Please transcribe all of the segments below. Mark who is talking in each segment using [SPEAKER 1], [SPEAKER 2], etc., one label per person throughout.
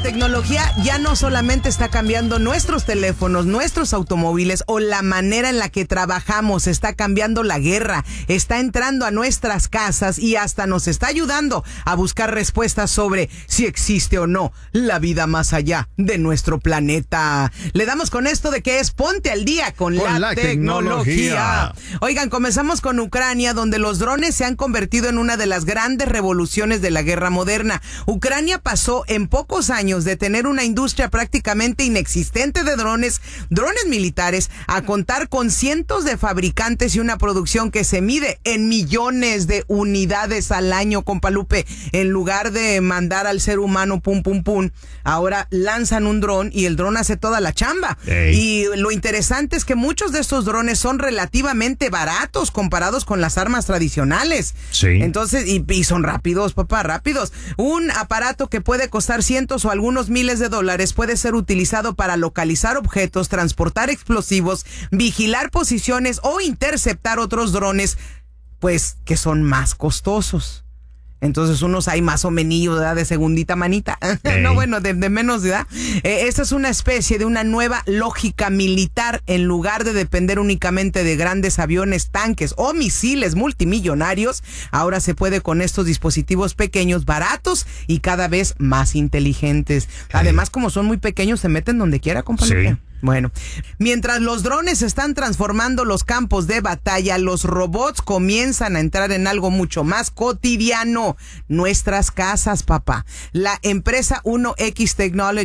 [SPEAKER 1] tecnología ya no solamente está cambiando nuestros teléfonos, nuestros automóviles o la manera en la que trabajamos, está cambiando la guerra, está entrando a nuestras casas y hasta nos está ayudando a buscar respuestas sobre si existe o no la vida más allá de nuestro planeta. Le damos con esto de que es Ponte al Día con la tecnología. Oigan, comenzamos con Ucrania, donde los drones se han convertido en una de las grandes revoluciones de la guerra moderna. Ucrania pasó en pocos años de tener una industria prácticamente inexistente de drones militares, a contar con cientos de fabricantes y una producción que se mide en millones de unidades al año, compa Lupe. En lugar de mandar al ser humano pum pum pum, ahora lanzan un dron y el dron hace toda la chamba. Y lo interesante es que muchos de estos drones son relativamente baratos comparados con las armas tradicionales.
[SPEAKER 2] Sí.
[SPEAKER 1] Entonces, y son rápidos, papá, rápidos. Un aparato que puede costar cientos o algunos miles de dólares puede ser utilizado para localizar objetos, transportar explosivos, vigilar posiciones o interceptar otros drones, pues, que son más costosos. Entonces unos hay más o menos, ¿verdad? De segundita manita. No, bueno, de menos, ¿verdad? Esta es una especie de una nueva lógica militar. En lugar de depender únicamente de grandes aviones, tanques o misiles multimillonarios, ahora se puede con estos dispositivos pequeños, baratos y cada vez más inteligentes. Además, como son muy pequeños, se meten donde quiera, compadre. Sí. Bueno, mientras los drones están transformando los campos de batalla, los robots comienzan a entrar en algo mucho más cotidiano, nuestras casas, papá. La empresa 1X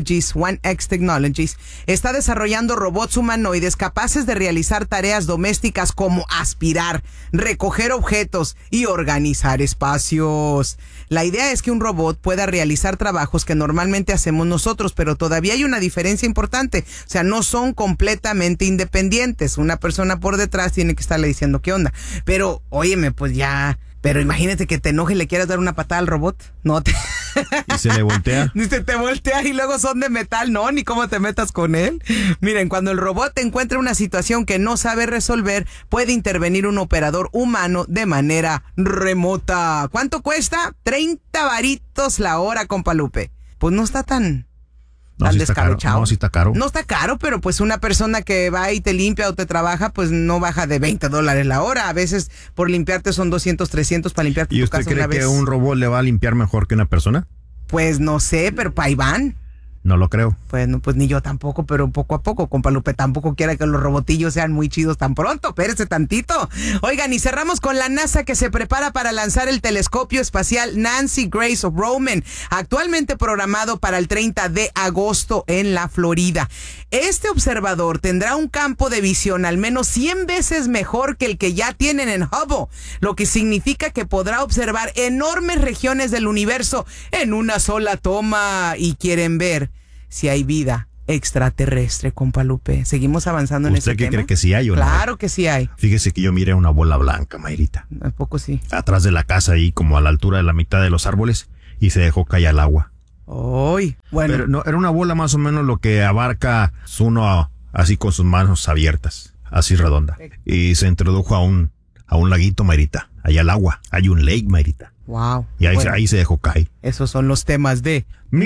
[SPEAKER 1] Technologies está desarrollando robots humanoides capaces de realizar tareas domésticas como aspirar, recoger objetos y organizar espacios. La idea es que un robot pueda realizar trabajos que normalmente hacemos nosotros, pero todavía hay una diferencia importante. O sea, no son completamente independientes. Una persona por detrás tiene que estarle diciendo qué onda. Pero, óyeme, pues ya... Pero imagínate que te enoje y le quieras dar una patada al robot. No te...
[SPEAKER 2] ¿Y se le voltea?
[SPEAKER 1] Se te voltea y luego son de metal. No, ni cómo te metas con él. Miren, cuando el robot encuentra una situación que no sabe resolver, puede intervenir un operador humano de manera remota. ¿Cuánto cuesta? 30 varitos la hora, compa Lupe. Pues no está tan...
[SPEAKER 2] No, sí está caro. No, sí está caro.
[SPEAKER 1] No está caro, pero pues una persona que va y te limpia o te trabaja, pues no baja de $20 la hora. A veces por limpiarte son 200, 300 para limpiarte tu casa una vez.
[SPEAKER 2] ¿Y usted cree que un robot le va a limpiar mejor que una persona?
[SPEAKER 1] Pues no sé, pero pa' ahí van.
[SPEAKER 2] No lo creo.
[SPEAKER 1] Pues no, pues ni yo tampoco, pero poco a poco, compa Lupe, tampoco quiera que los robotillos sean muy chidos tan pronto, espérese tantito. Oigan, y cerramos con la NASA, que se prepara para lanzar el telescopio espacial Nancy Grace Roman, actualmente programado para el 30 de agosto en la Florida. Este observador tendrá un campo de visión al menos 100 veces mejor que el que ya tienen en Hubble, lo que significa que podrá observar enormes regiones del universo en una sola toma. Y quieren ver si hay vida extraterrestre, compa Lupe. Seguimos avanzando en ese tema.
[SPEAKER 2] ¿Usted qué cree que sí hay o no?
[SPEAKER 1] Claro que sí hay.
[SPEAKER 2] Fíjese que yo miré una bola blanca, Mayrita.
[SPEAKER 1] ¿A poco sí?
[SPEAKER 2] Atrás de la casa, ahí como a la altura de la mitad de los árboles, y se dejó caer al agua.
[SPEAKER 1] ¡Ay! Bueno.
[SPEAKER 2] Pero no, era una bola más o menos lo que abarca uno así con sus manos abiertas, así redonda. Y se introdujo a un laguito, Mayrita. Allá al agua. Hay un lake, Mayrita.
[SPEAKER 1] Wow.
[SPEAKER 2] Y ahí se dejó caer.
[SPEAKER 1] Esos son los temas de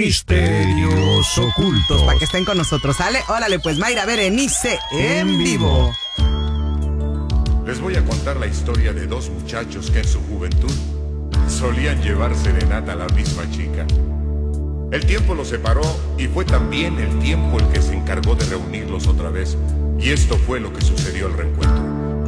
[SPEAKER 2] Misterios Ocultos.
[SPEAKER 1] Para que estén con nosotros, ¿sale? Órale, pues, Mayra Berenice en vivo.
[SPEAKER 3] Les voy a contar la historia de dos muchachos que en su juventud solían llevar serenata a la misma chica. El tiempo los separó y fue también el tiempo el que se encargó de reunirlos otra vez. Y esto fue lo que sucedió al reencuentro.